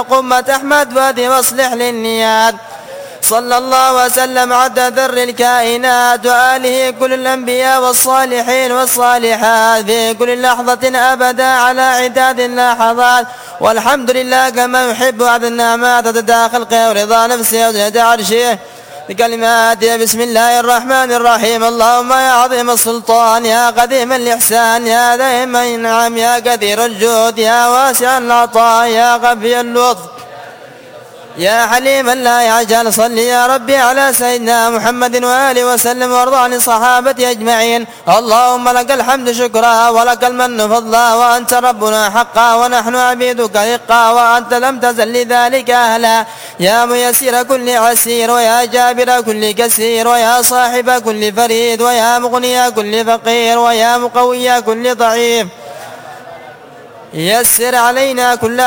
قمة أحمد وادي واصلح للنيات. صلى الله وسلم عدد ذر الكائنات وآله كل الأنبياء والصالحين والصالحات في كل لحظة أبدا على عداد اللحظات. والحمد لله كما يحب عبد النعمات تداخل ورضا نفسه وزهد عرشه بكلمات. بسم الله الرحمن الرحيم. اللهم يا عظيم السلطان يا قديم الإحسان يا دائم النعم يا كثير الجود يا واسع العطاء يا غفي اللطف يا حليما لا يعجل. صل يا ربي على سيدنا محمد وآله وسلم وارض عن الصحابة أجمعين. اللهم لك الحمد شكرا ولك المن فضلا وأنت ربنا حقا ونحن عبيدك حقا وأنت لم تزل لذلك أهلا. يا ميسر كل عسير ويا جابر كل كسير ويا صاحب كل فريد ويا مغني كل فقير ويا مقوي كل ضعيف يسر علينا كل